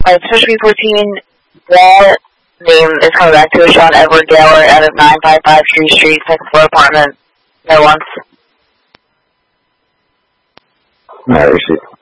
Specialty 14, that name is coming back to Sean Edward Gaylor out of 955 Tree Street, second floor apartment. No once. Alright, shit.